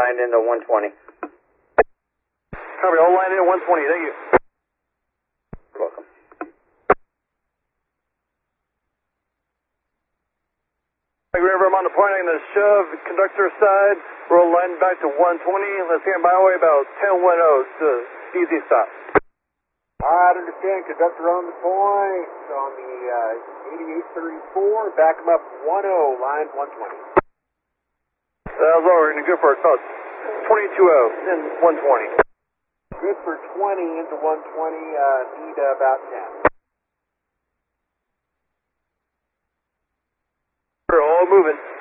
line into 120. Copy, all line into 120, thank you. You're welcome. River, I'm on the point. I'm going to shove conductor side, roll line back to 120. Let's get my way about 1010 to easy stop. Alright, understand. Conductor on the point on the 8834. Back him up 10, line 120. Lower, and good for it. Oh, 22-0 and 120. Good for 20 into 120. Need about 10. We're all moving.